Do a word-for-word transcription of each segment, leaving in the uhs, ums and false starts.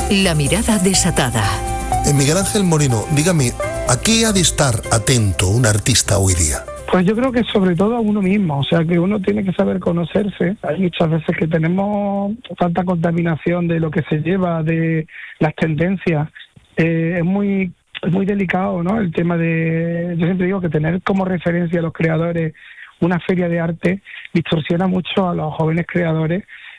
La mirada desatada. Eh, Miguel Ángel Moreno, dígame, ¿a qué ha de estar atento un artista hoy día? Pues yo creo que sobre todo a uno mismo, o sea que uno tiene que saber conocerse. Hay muchas veces que tenemos tanta contaminación de lo que se lleva, de las tendencias. Eh, es muy es muy delicado, ¿no? El tema de, yo siempre digo que tener como referencia a los creadores una feria de arte distorsiona mucho a los jóvenes creadores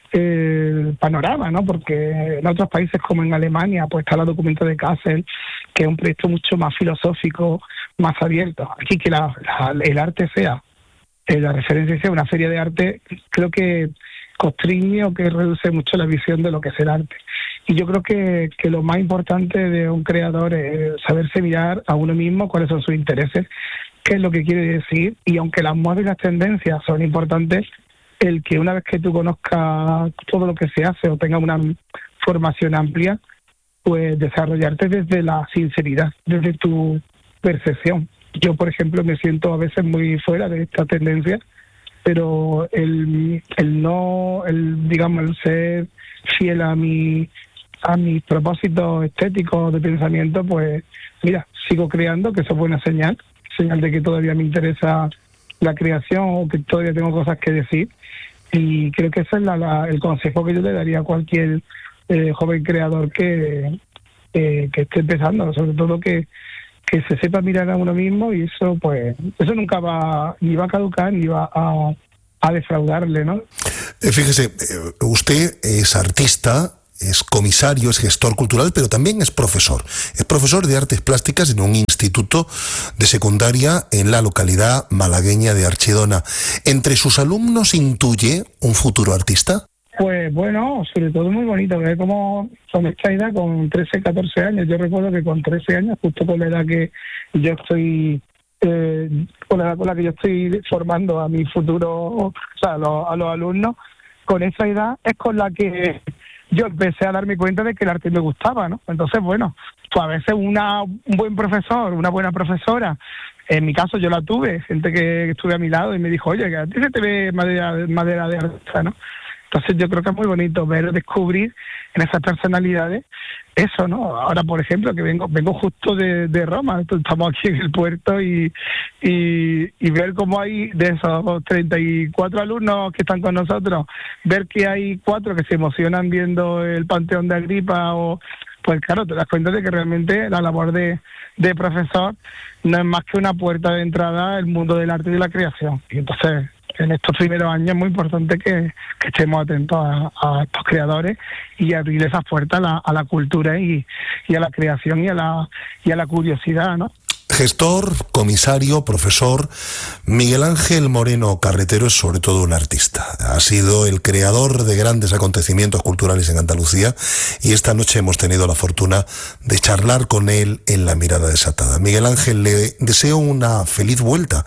el panorama, ¿no? Porque en otros países como en Alemania pues está la Documento de Kassel, que es un proyecto mucho más filosófico, más abierto. Aquí que la, la, el arte sea, eh, la referencia sea una feria de arte, creo que constriñe o que reduce mucho la visión de lo que es el arte. Y yo creo que, que lo más importante de un creador es saberse mirar a uno mismo, cuáles son sus intereses, qué es lo que quiere decir, y aunque las modas y las tendencias son importantes, el que una vez que tú conozcas todo lo que se hace o tengas una formación amplia, pues desarrollarte desde la sinceridad, desde tu percepción. Yo, por ejemplo, me siento a veces muy fuera de esta tendencia, pero el, el no, el digamos, el ser fiel a mi a mis propósitos estéticos de pensamiento, pues mira, sigo creando, que eso es buena señal, señal de que todavía me interesa la creación o que todavía tengo cosas que decir. Y creo que ese es la, la, el consejo que yo le daría a cualquier eh, joven creador que, eh, que esté empezando, sobre todo que, que se sepa mirar a uno mismo, y eso pues eso nunca va ni va a caducar ni va a, a defraudarle, ¿no? Eh, fíjese, eh, usted es artista, es comisario, es gestor cultural, pero también es profesor. Es profesor de artes plásticas en un instituto de secundaria en la localidad malagueña de Archidona. ¿Entre sus alumnos intuye un futuro artista? Pues bueno, sobre todo muy bonito, ver cómo con esta edad, con trece, catorce años, yo recuerdo que con trece años, justo con la edad que yo estoy, eh, con la edad con la que yo estoy formando a mi futuro, o sea, a los, a los alumnos, con esa edad es con la que yo empecé a darme cuenta de que el arte me gustaba, ¿no? Entonces, bueno, pues a veces una, un buen profesor, una buena profesora, en mi caso yo la tuve, gente que estuve a mi lado y me dijo, oye, que a ti se te ve madera, madera de artista, ¿no? Entonces yo creo que es muy bonito ver, descubrir en esas personalidades eso, ¿no? Ahora, por ejemplo, que vengo vengo justo de, de Roma, estamos aquí en el puerto y, y, y ver cómo hay de esos treinta y cuatro alumnos que están con nosotros, ver que hay cuatro que se emocionan viendo el Panteón de Agripa, o pues claro, te das cuenta de que realmente la labor de, de profesor no es más que una puerta de entrada al mundo del arte y de la creación. Y entonces, en estos primeros años es muy importante que, que estemos atentos a, a estos creadores y abrir esas puertas a la, a la cultura y, y a la creación y a la y a la curiosidad, ¿no? Gestor, comisario, profesor, Miguel Ángel Moreno Carretero es sobre todo un artista. Ha sido el creador de grandes acontecimientos culturales en Andalucía y esta noche hemos tenido la fortuna de charlar con él en La Mirada Desatada. Miguel Ángel, le deseo una feliz vuelta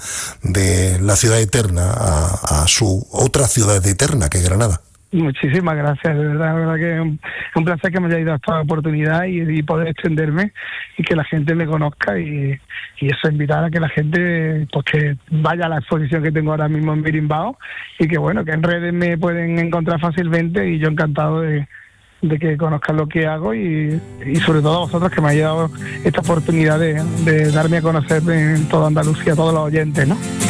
de la ciudad eterna a, a su otra ciudad eterna, que es Granada. Muchísimas gracias, de verdad, de verdad que es un, un placer que me haya dado esta oportunidad y, y poder extenderme y que la gente me conozca y, y eso, invitar a que la gente pues que vaya a la exposición que tengo ahora mismo en Birimbao y que bueno, que en redes me pueden encontrar fácilmente y yo encantado de, de que conozcan lo que hago y, y sobre todo a vosotros que me hayáis dado esta oportunidad de, de darme a conocer en toda Andalucía, a todos los oyentes, ¿no?